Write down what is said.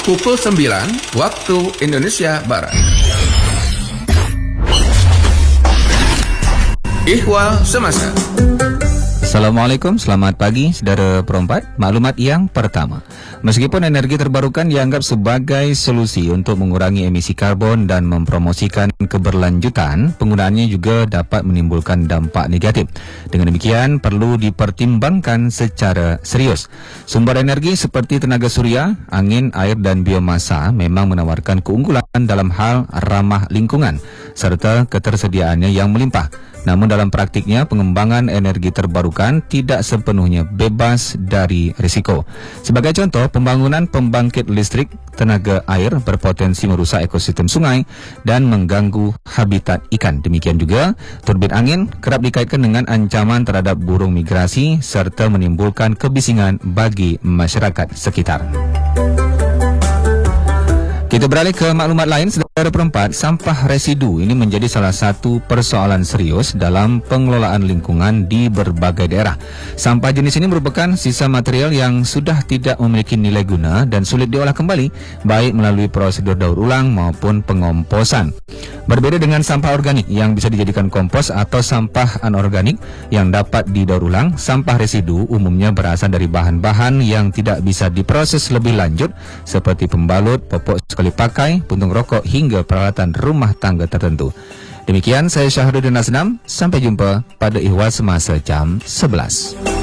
pukul 9 waktu Indonesia Barat. Ihwal Semasa. Assalamualaikum, selamat pagi saudara perempat. Maklumat yang pertama, meskipun energi terbarukan dianggap sebagai solusi untuk mengurangi emisi karbon dan mempromosikan keberlanjutan, penggunaannya juga dapat menimbulkan dampak negatif. Dengan demikian, perlu dipertimbangkan secara serius. Sumber energi seperti tenaga surya, angin, air dan biomasa memang menawarkan keunggulan dalam hal ramah lingkungan serta ketersediaannya yang melimpah. Namun dalam praktiknya, pengembangan energi terbarukan tidak sepenuhnya bebas dari risiko. Sebagai contoh, pembangunan pembangkit listrik tenaga air berpotensi merusak ekosistem sungai dan mengganggu habitat ikan. Demikian juga, turbin angin kerap dikaitkan dengan ancaman terhadap burung migrasi serta menimbulkan kebisingan bagi masyarakat sekitar. Kita beralih ke maklumat lain, saudara perempat. Sampah residu ini menjadi salah satu persoalan serius dalam pengelolaan lingkungan di berbagai daerah. Sampah jenis ini merupakan sisa material yang sudah tidak memiliki nilai guna dan sulit diolah kembali, baik melalui prosedur daur ulang maupun pengomposan. Berbeda dengan sampah organik yang bisa dijadikan kompos atau sampah anorganik yang dapat didaur ulang, sampah residu umumnya berasal dari bahan-bahan yang tidak bisa diproses lebih lanjut seperti pembalut, popok sekali pakai, puntung rokok hingga peralatan rumah tangga tertentu. Demikian, saya Syahrudin Asnam. Sampai jumpa pada Ihwal Semasa jam 11.